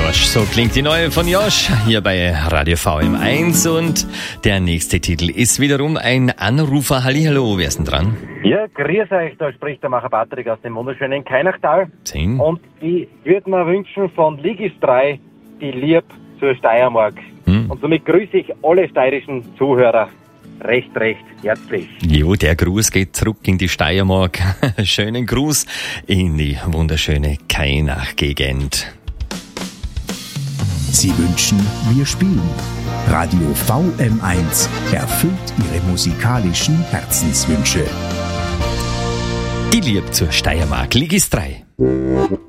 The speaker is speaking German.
Josh. So klingt die neue von Josh hier bei Radio VM1 und der nächste Titel ist wiederum ein Anrufer. Hallihallo, wer ist denn dran? Ja, grüß euch, da spricht der Macher Patrick aus dem wunderschönen Keinachtal. 10. Und ich würde mir wünschen von Ligis 3 die Lieb zur Steiermark. Und somit grüße ich alle steirischen Zuhörer recht herzlich. Jo, der Gruß geht zurück in die Steiermark. Schönen Gruß in die wunderschöne Kainach-Gegend. Sie wünschen, wir spielen. Radio VM1 erfüllt Ihre musikalischen Herzenswünsche. Die Lieb zur Steiermark, Ligis 3.